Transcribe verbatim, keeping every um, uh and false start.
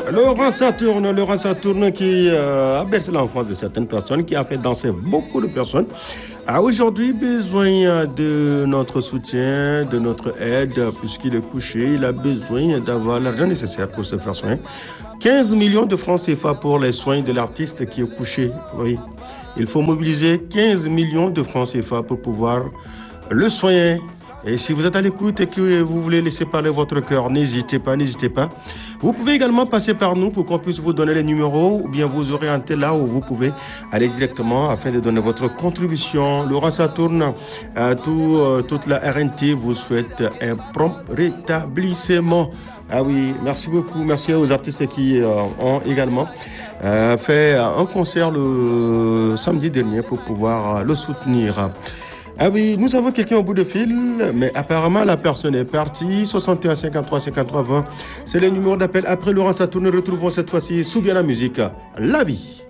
Laurent Saturne, Laurent Saturne qui euh, a bercé l'enfance de certaines personnes, qui a fait danser beaucoup de personnes, a aujourd'hui besoin de notre soutien, de notre aide, puisqu'il est couché. Il a besoin d'avoir l'argent nécessaire pour se faire soigner. quinze millions de francs C F A pour les soins de l'artiste qui est couché. Oui, il faut mobiliser quinze millions de francs C F A pour pouvoir le soigner. Et si vous êtes à l'écoute et que vous voulez laisser parler votre cœur, n'hésitez pas, n'hésitez pas. Vous pouvez également passer par nous pour qu'on puisse vous donner les numéros ou bien vous orienter là où vous pouvez aller directement afin de donner votre contribution. Laurent Saturne, à tout, euh, toute la R N T vous souhaite un prompt rétablissement. Ah oui, merci beaucoup. Merci aux artistes qui euh, ont également euh, fait un concert le samedi dernier pour pouvoir euh, le soutenir. Ah oui, nous avons quelqu'un au bout de fil, mais apparemment la personne est partie. soixante et un cinquante-trois cinquante-trois vingt, c'est le numéro d'appel. Après Laurent Saturne, retrouvons cette fois-ci sous bien la musique, la vie.